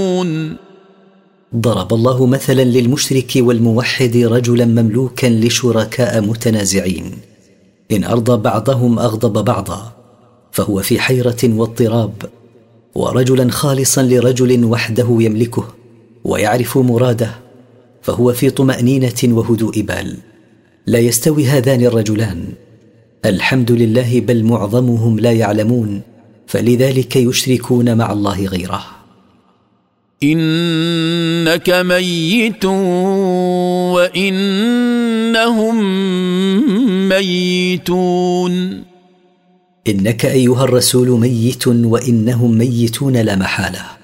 ضرب الله مثلا للمشرك والموحد رجلا مملوكا لشركاء متنازعين، إن أرضى بعضهم أغضب بعضا فهو في حيرة واضطراب، ورجلا خالصا لرجل وحده يملكه ويعرف مراده فهو في طمأنينة وهدوء بال. لا يستوي هذان الرجلان، الحمد لله، بل معظمهم لا يعلمون، فلذلك يشركون مع الله غيره. إنك ميت وإنهم ميتون. إنك أيها الرسول ميت وإنهم ميتون لا محالة.